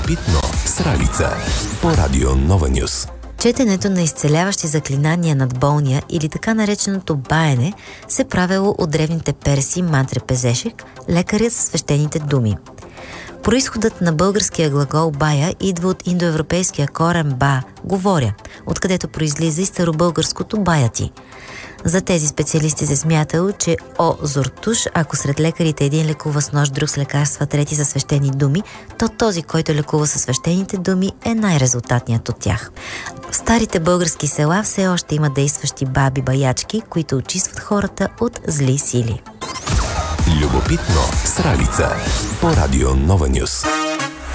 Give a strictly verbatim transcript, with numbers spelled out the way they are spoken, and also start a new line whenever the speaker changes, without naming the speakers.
Любопитно с Ралица по Радио Нова Нюс.
Четенето на изцеляващи заклинания над болния или така нареченото баене се правило от древните перси Мантре Пезешек, лекарят със свещените думи. Произходът на българския глагол бая идва от индоевропейския корен ба – говоря, откъдето произлиза и старобългарското баяти. За тези специалисти се смятало, че о зортуш, ако сред лекарите един лекува с нож, друг с лекарства, трети със свещени думи, то този, който лекува със свещените думи, е най-резултатният от тях. В старите български села все още има действащи баби-баячки, които очистват хората от зли сили.
Любопитно с Ралица по Радио Нова Нюс.